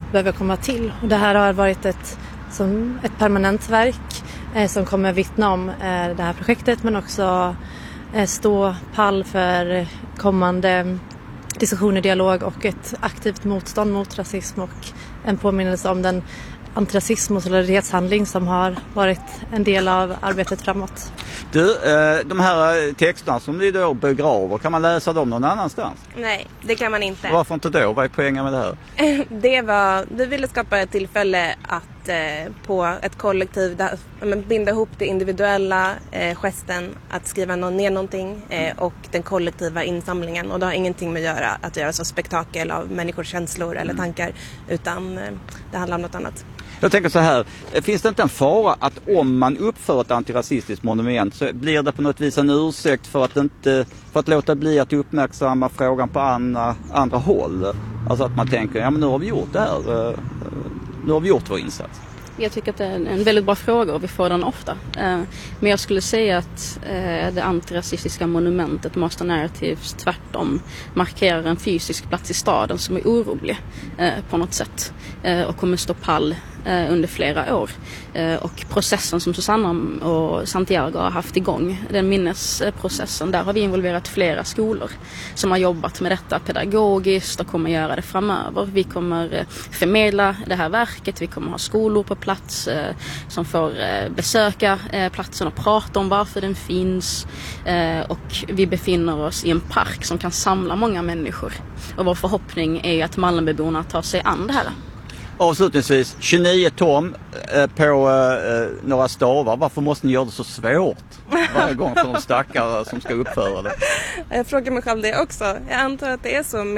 behöver komma till. Och det här har varit ett permanent verk som kommer vittna om det här projektet, men också stå pall för kommande diskussioner, dialog och ett aktivt motstånd mot rasism och en påminnelse om den antirasism och solidaritetshandling som har varit en del av arbetet framåt. Du, de här texterna som ni då begraver, kan man läsa dem någon annanstans? Nej, det kan man inte. Varför inte då? Vad är poängen med det här? Vi ville skapa ett tillfälle att på ett kollektiv binda ihop det individuella gesten att skriva ner någonting och den kollektiva insamlingen. Och det har ingenting med att göra så spektakel av människors känslor eller tankar, utan det handlar om något annat. Jag tänker så här, finns det inte en fara att om man uppför ett antirasistiskt monument så blir det på något vis en ursäkt för att låta bli att uppmärksamma frågan på andra håll? Alltså att man tänker, ja men nu har vi gjort det här, nu har vi gjort vår insats. Jag tycker att det är en väldigt bra fråga och vi får den ofta. Men jag skulle säga att det antirasistiska monumentet Master Narratives tvärtom markerar en fysisk plats i staden som är orolig på något sätt och kommer stå pall under flera år. Och processen som Susanna och Santiago har haft igång, den minnesprocessen, där har vi involverat flera skolor som har jobbat med detta pedagogiskt och kommer göra det framöver. Vi kommer förmedla det här verket, vi kommer ha skolor på plats som får besöka platsen och prata om varför den finns, och vi befinner oss i en park som kan samla många människor, och vår förhoppning är att Malmöborna tar sig an det här. Avslutningsvis, 29 tom på några stavar. Varför måste ni göra det så svårt varje gång för de stackare som ska uppföra det? Jag frågar mig själv det också. Jag antar att det är så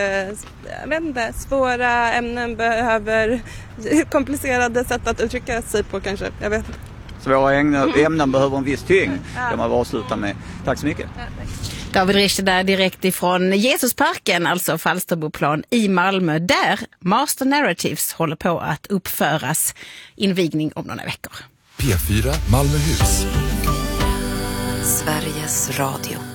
med svåra ämnen behöver komplicerade sätt att uttrycka sig på kanske. Jag vet inte. Svåra ämnen behöver en viss tyngd. Det man avsluta med. Tack så mycket. Ja, tack. David Richter där direkt ifrån Jesusparken, alltså Falsterboplan i Malmö, där Master Narratives håller på att uppföras. Invigning om några veckor. P4 Malmöhus. Sveriges Radio.